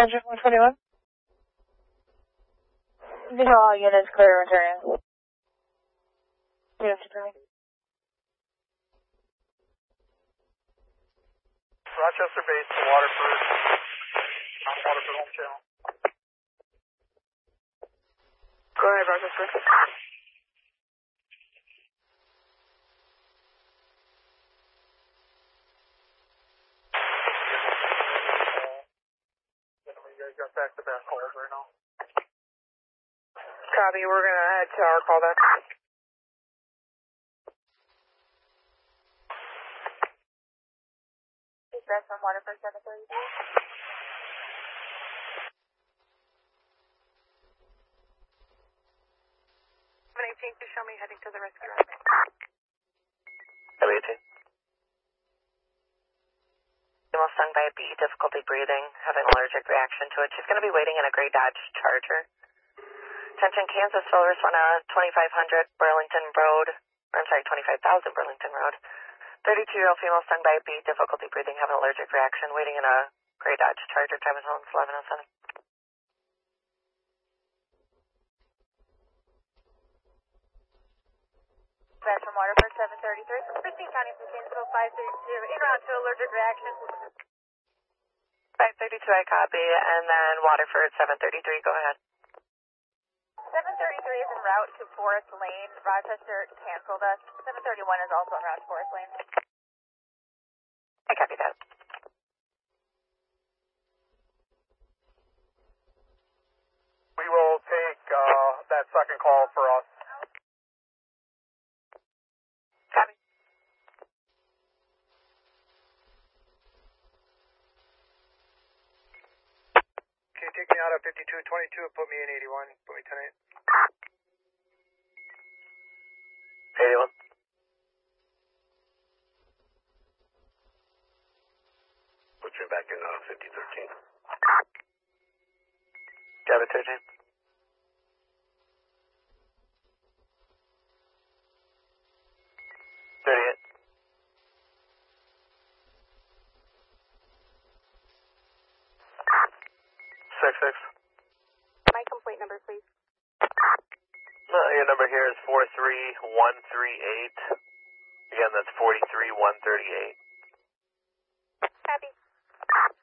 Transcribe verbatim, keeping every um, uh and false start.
Roger, one twenty-one. Visual all units clear return. Units returning. Rochester base to Waterford. On Waterford home channel. Go ahead, Rochester. You guys got back-to-back calls right now. Copy, we're going to head to our callback. Dispatch from Waterford seven thirty-three. seven eighteen, please show me heading to the rescue room. seven eighteen. Female stung by a bee, difficulty breathing, having allergic reaction to it. She's going to be waiting in a gray Dodge Charger. Attention, Kansas Solar Response, twenty-five hundred Burlington Road, or I'm sorry, twenty-five thousand Burlington Road. thirty-two-year-old female stung by a bee, difficulty breathing, having allergic reaction, waiting in a gray Dodge Charger, time is home, eleven oh seven. Dispatch from Waterford seven thirty-three. From Christine County, from Kansasville five thirty-two. En route to allergic reaction. five thirty-two, I copy, and then Waterford seven thirty-three, go ahead. seven thirty-three is en route to Forest Lane. Rochester canceled us. seven thirty-one is also en route to Forest Lane. I copy that. We will take uh, that second call for us. Copy. Okay, take me out of fifty-two twenty-two and put me in eighty-one. Put me ten eight. eighty-one. Put you back in uh, fifty thirteen. Cabin thirteen. thirty-eight. Six six. My complete number, please. No, your number here is four three one three eight. Again, that's forty-three one thirty-eight. Copy.